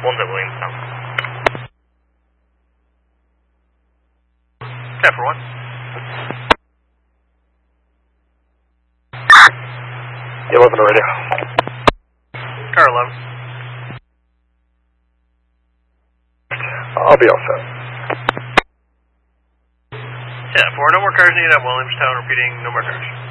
One's at Williamstown. Yeah, for one. Yeah, 11 to radio. Car 11. I'll be all set. Yeah, 4, no more cars needed at Williamstown, repeating, no more cars.